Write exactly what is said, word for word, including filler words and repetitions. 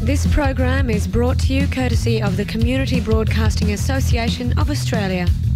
This program is brought to you courtesy of the Community Broadcasting Association of Australia.